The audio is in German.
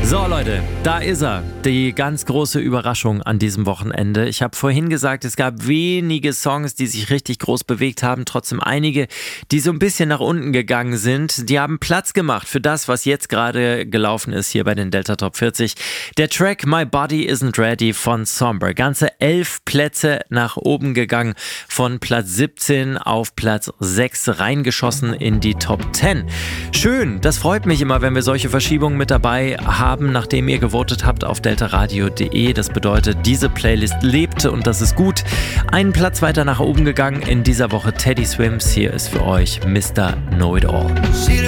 So Leute, da ist er. Die ganz große Überraschung an diesem Wochenende. Ich habe vorhin gesagt, es gab wenige Songs, die sich richtig groß bewegt haben. Trotzdem einige, die so ein bisschen nach unten gegangen sind. Die haben Platz gemacht für das, was jetzt gerade gelaufen ist hier bei den Delta Top 40. Der Track My Body Isn't Ready von Somber. Ganze 11 Plätze nach oben gegangen. Von Platz 17 auf Platz 6 reingeschossen in die Top 10. Schön, das freut mich immer, wenn wir solche Verschiebungen mit dabei haben, nachdem ihr gewotet habt auf deltaradio.de. Das bedeutet, diese Playlist lebt und das ist gut. Einen Platz weiter nach oben gegangen in dieser Woche Teddy Swims. Hier ist für euch Mr. Know It All.